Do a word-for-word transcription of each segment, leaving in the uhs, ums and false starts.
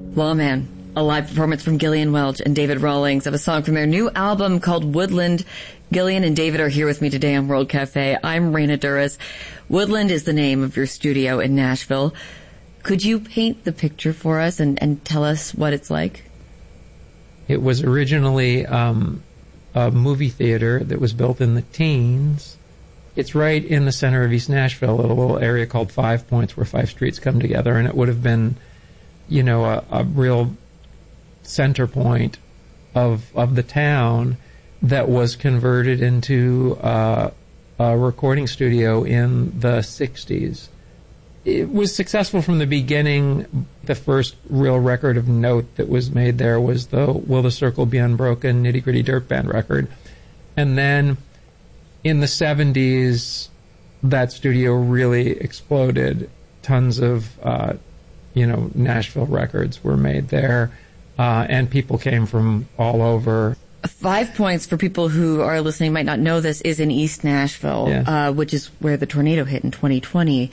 Lawman, a live performance from Gillian Welch and David Rawlings of a song from their new album called Woodland. Gillian and David are here with me today on World Cafe. I'm Raina Duras. Woodland is the name of your studio in Nashville. Could you paint the picture for us and, and tell us what it's like? It was originally um, a movie theater that was built in the teens. It's right in the center of East Nashville, a little area called Five Points where five streets come together, and it would have been, you know, a, a real center point of of the town that was converted into uh, a recording studio in the sixties. It was successful from the beginning. The first real record of note that was made there was the Will the Circle Be Unbroken Nitty Gritty Dirt Band record. And then in the seventies, that studio really exploded. Tons of, uh, you know, Nashville records were made there, uh, and people came from all over. Five Points, for people who are listening might not know this, is in East Nashville, yeah. uh, which is where the tornado hit in twenty twenty.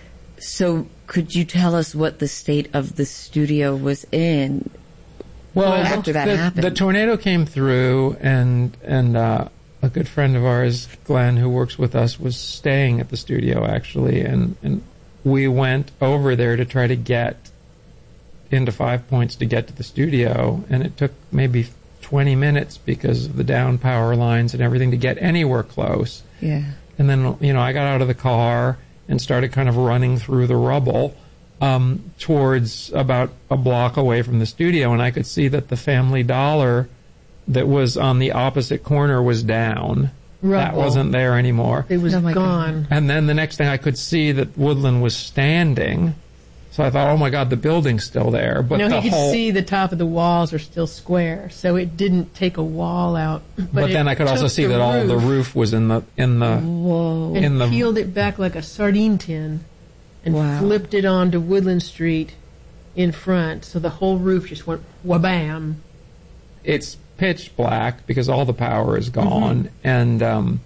So could you tell us what the state of the studio was in well, after that the, happened? The tornado came through, and and uh, a good friend of ours, Glenn, who works with us, was staying at the studio, actually, and, and we went over there to try to get into Five Points to get to the studio, and it took maybe twenty minutes because of the down power lines and everything to get anywhere close. Yeah. And then, you know, I got out of the car and started kind of running through the rubble um, towards about a block away from the studio, and I could see that the Family Dollar that was on the opposite corner was down. Rubble. That wasn't there anymore. It was Oh my gone. God. And then the next thing I could see that Woodland was standing. So I thought, oh my God, the building's still there. But no, the you could whole, see the top of the walls are still square, so it didn't take a wall out. But, But then it I could also took see the that all the roof was in the in the Whoa. and in the peeled it back like a sardine tin and Wow. flipped it onto Woodland Street in front, so the whole roof just went wha-bam. it's pitch black because all the power is gone, mm-hmm. and um,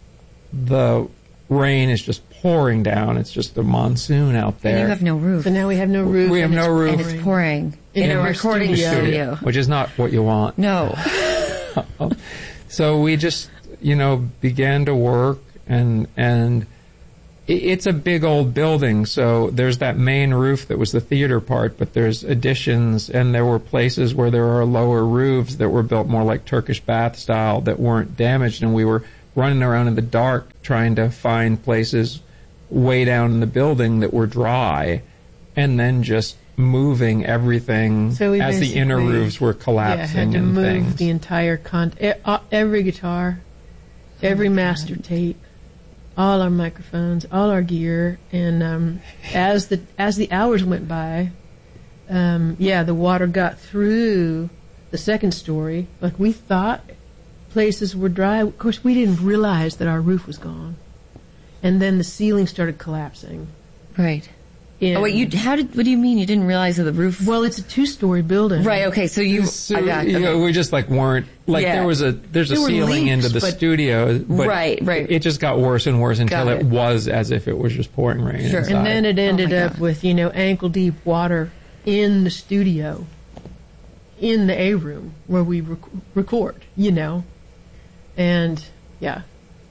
the rain is just pouring down. It's just a monsoon out there. And you have no roof. So now we have no roof. We have and no it's roof. And it's pouring in, In a our recording studio. studio. Which is not what you want. No. So we just, you know, began to work, and and it, it's a big old building. So there's that main roof that was the theater part, but there's additions, and there were places where there are lower roofs that were built more like Turkish bath style that weren't damaged, and we were running around in the dark trying to find places way down in the building that were dry, and then just moving everything So we as the inner basically, roofs were Yeah, collapsing had to and move things. the entire con. e- uh, Every guitar, every master tape, all our microphones, all our gear, and um, as the as the hours went by, um, yeah, the water got through the second story. Like we thought places were dry. Of course, we didn't realize that our roof was gone, and then the ceiling started collapsing. Right. In, Oh, wait, you, how did, what do you mean you didn't realize that the roof? well, it's a two-story building. Right, okay, so you, So, I got, you okay. know, we just like weren't like Yeah. there was a there's a There were ceiling leaks, into the but- studio, but Right, right. It just got worse and worse until Got it. it. was as if it was just pouring rain. Sure. inside. And then it ended my up God. with, you know, ankle-deep water in the studio, in the A-room where we rec- record, you know. And, yeah.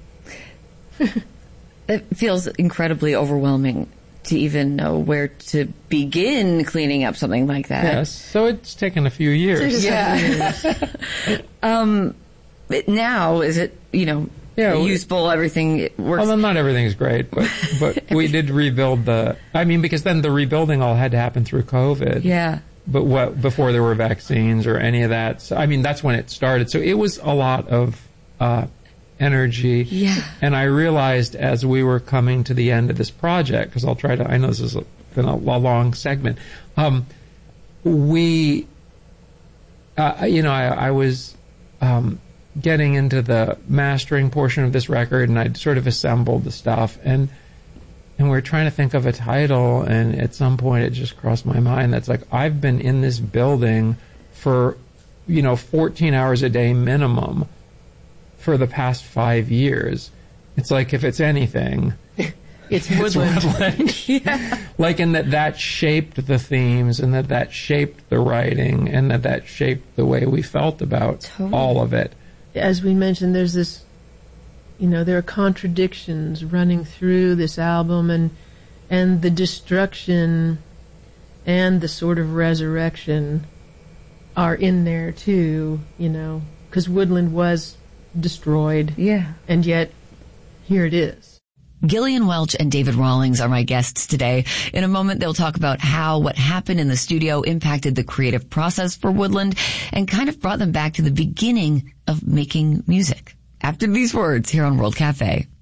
It feels incredibly overwhelming to even know where to begin cleaning up something like that. Yes, so it's taken a few years. Yeah. um, but now, is it, you know, Yeah, we- usable, everything it works? Although not everything's great, but but we did rebuild the. I mean, because then the rebuilding all had to happen through COVID. Yeah. But what before there were vaccines or any of that. So, I mean, that's when it started. So it was a lot of uh, energy. Yeah. And I realized as we were coming to the end of this project, because I'll try to. I know this has been a, a long segment. Um, we, uh, you know, I, I was. Um, getting into the mastering portion of this record, and I'd sort of assembled the stuff, and and we were trying to think of a title, and at some point it just crossed my mind that's like, I've been in this building for, you know, fourteen hours a day minimum for the past five years. It's like, if it's anything, It's Woodland. It's Woodland. Yeah. Like in that that shaped the themes, and that that shaped the writing, and that that shaped the way we felt about Totally. all of it. As we mentioned, there's this, you know, there are contradictions running through this album, and and the destruction and the sort of resurrection are in there too, you know, because Woodland was destroyed. Yeah. And yet, here it is. Gillian Welch and David Rawlings are my guests today. In a moment, they'll talk about how what happened in the studio impacted the creative process for Woodland and kind of brought them back to the beginning of making music. After these words here on World Cafe.